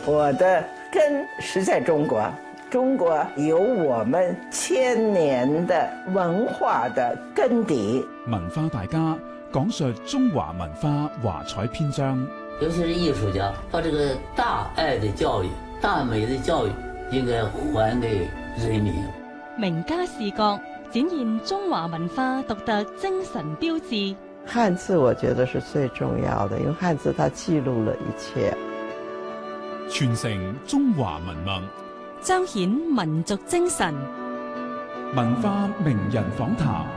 我的根是在中国，中國有我們千年的文化的根底。 文化大家講述中華文化華彩篇章， 尤其是藝術家，把這個大愛的教育、大美的教育應該還給人民。 名家視覺展現中華文化獨特精神標誌。 漢字我覺得是最重要的，因為漢字它記錄了一切， 傳承中華文脈， 彰顯民族精神。 文化名人訪談。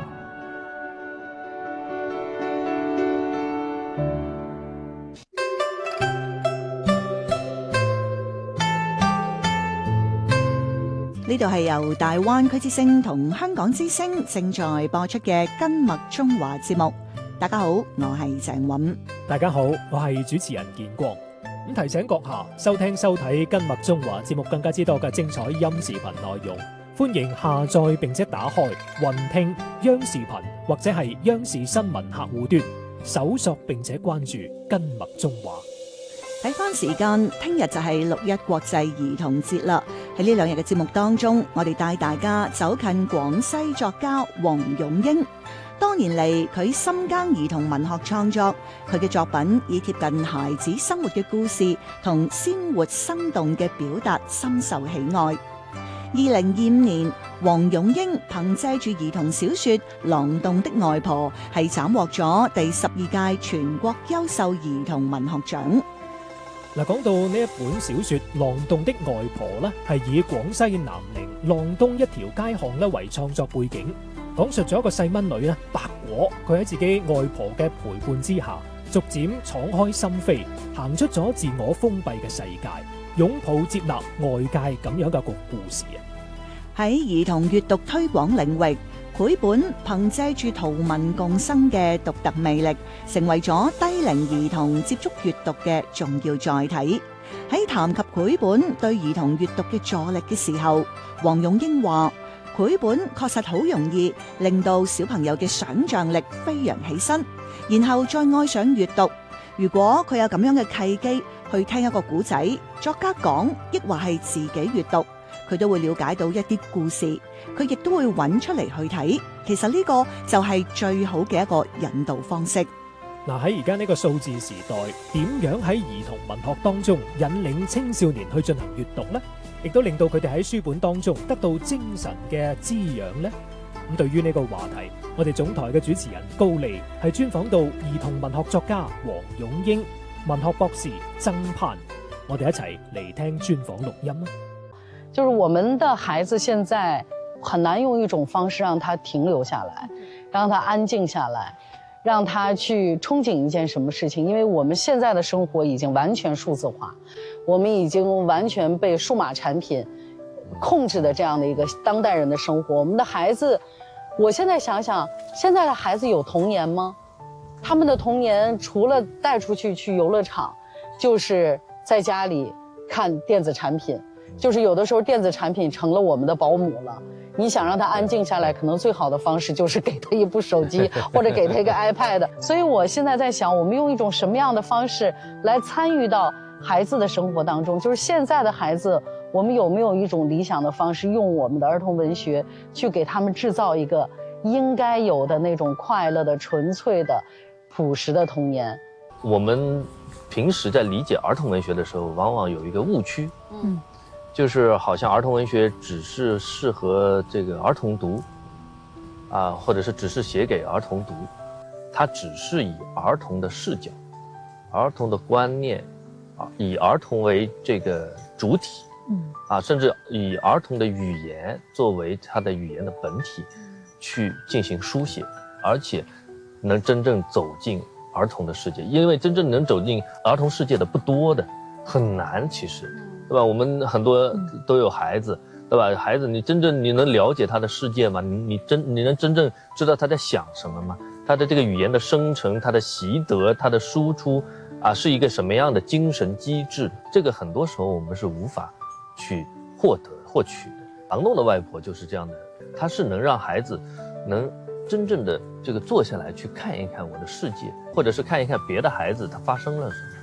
呢度係由大灣區之聲同香港之聲正在播出嘅《根脈中華》節目。大家好，我係鄭韻。 大家好，我係主持人建光。咁提醒閣下收聽收睇《根脈中華》節目更加之多嘅精彩音視頻內容，歡迎下載並且打開雲聽央視頻或者係央視新聞客戶端，搜索並且關注《根脈中華》。 睇翻時間，聽日就係6·1國際兒童節啦。喺呢2日嘅節目當中，我哋帶大家走近廣西作家黃勇英。多年嚟，佢深耕兒童文學創作，佢嘅作品以貼近孩子生活嘅故事同鮮活生動嘅表達深受喜愛。2025年，黃勇英憑借住兒童小說《狼洞的外婆》係斬獲咗第12屆全國優秀兒童文學獎。 嗱，講到呢一本小說《狼洞的外婆》咧，係以廣西南寧狼洞一條街巷咧為創作背景，講述咗一個細蚊女咧白果，佢喺自己外婆嘅陪伴之下，逐漸敞開心扉，行出咗自我封閉嘅世界，擁抱接納外界咁樣嘅一個故事啊！ 喺兒童閱讀推廣領域，繪本憑借住圖文共生嘅獨特魅力，成為咗低齡兒童接觸閱讀嘅重要載體。喺談及繪本對兒童閱讀嘅助力嘅時候，黃勇英話：繪本確實好容易令到小朋友嘅想像力飛揚起身，然後再愛上閱讀。如果佢有咁樣嘅契機去聽一個古仔，作家講，抑或係自己閱讀，佢都會了解到一啲故事，佢亦都會揾出嚟去睇。其實呢個就係最好嘅一個引導方式。 嗱，喺而家呢個數字時代，點樣喺兒童文學當中引領青少年去進行閱讀呢？亦都令到佢哋喺書本當中得到精神嘅滋養呢？咁對於呢個話題，我哋總台嘅主持人高莉係專訪到兒童文學作家黃勇英、文學博士曾攀，我哋一齊嚟聽專訪錄音啦。 就是我們的孩子現在很難用一種方式讓他停留下來，讓他安靜下來，讓他去憧憬一件什麼事情。因為我們現在的生活已經完全數字化，我們已經完全被數碼產品控制的這樣的一個當代人的生活。我們的孩子，我現在想想，現在的孩子有童年嗎？他們的童年除了帶出去遊樂場，就是在家裏看電子產品。就是有的時候電子產品成了我們的保姆了，你想讓他安靜下來，可能最好的方式就是給他一部手機或者給他一個 iPad。 所以我現在在想，我們用一種什麼樣的方式來參與到孩子的生活當中，就是現在的孩子，我們有沒有一種理想的方式，用我們的兒童文學去給他們製造一個應該有的那種快樂的、純粹的、樸實的童年。 我們平時在理解兒童文學的時候，往往有一個誤區，就是好像兒童文學只是適合這個兒童讀，或者是只是寫給兒童讀，它只是以兒童的視角、兒童的觀念，以兒童為這個主體，甚至以兒童的語言作為它的語言的本體，去進行書寫，而且能真正走進兒童的世界。因為真正能走進兒童世界的不多的，很難其實。對吧？我們很多都有孩子，對吧？孩子，你能了解他的世界嗎？你能真正知道他在想什麼嗎？他的這個語言的生成，他的習得，他的輸出，是一個什麼樣的精神機制？這個很多時候我們是無法去獲取的。狼洞的外婆就是這樣的，他是能讓孩子能真正的這個坐下來去看一看我的世界，或者是看一看別的孩子他發生了什麼。